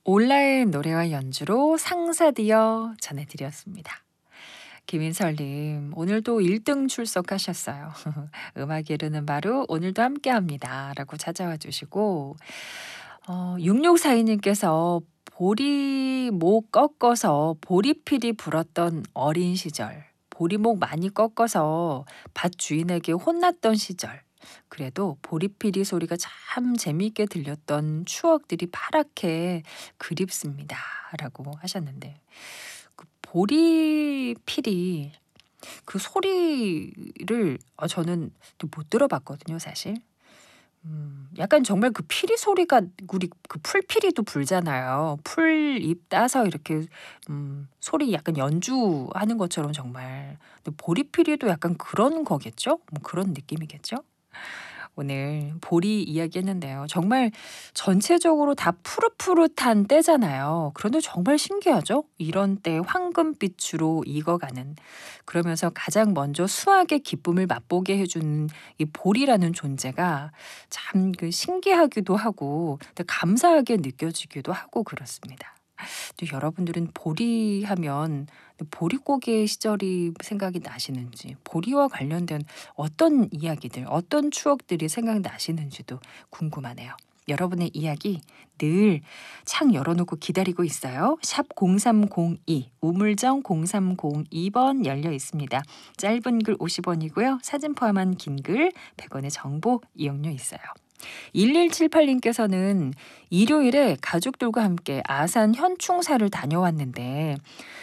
올라의 노래와 연주로 상사디어 전해드렸습니다. 김인설님, 오늘도 1등 출석하셨어요. 음악 이르는 바로 오늘도 함께합니다. 라고 찾아와 주시고, 6642님께서 보리목 꺾어서 보리필이 불었던 어린 시절, 보리목 많이 꺾어서 밭 주인에게 혼났던 시절, 그래도 보리피리 소리가 참 재미있게 들렸던 추억들이 파랗게 그립습니다. 라고 하셨는데, 그 보리필이 그 소리를 저는 또 못 들어봤거든요, 사실. 약간 정말 그 피리 소리가 우리 그 풀피리도 불잖아요. 풀잎 따서 이렇게 소리 약간 연주하는 것처럼 정말. 근데 보리피리도 약간 그런 거겠죠? 뭐 그런 느낌이겠죠? 오늘 보리 이야기했는데요. 정말 전체적으로 다 푸릇푸릇한 때잖아요. 그런데 정말 신기하죠? 이런 때 황금빛으로 익어가는, 그러면서 가장 먼저 수확의 기쁨을 맛보게 해주는 이 보리라는 존재가 참 그 신기하기도 하고 또 감사하게 느껴지기도 하고 그렇습니다. 또 여러분들은 보리하면 보릿고개 시절이 생각이 나시는지, 보리와 관련된 어떤 이야기들, 어떤 추억들이 생각나시는지도 궁금하네요. 여러분의 이야기 늘 창 열어놓고 기다리고 있어요. 샵 0302, 우물정 0302번 열려 있습니다. 짧은 글 50원이고요. 사진 포함한 긴 글 100원의 정보 이용료 있어요. 1178님께서는 일요일에 가족들과 함께 아산 현충사를 다녀왔는데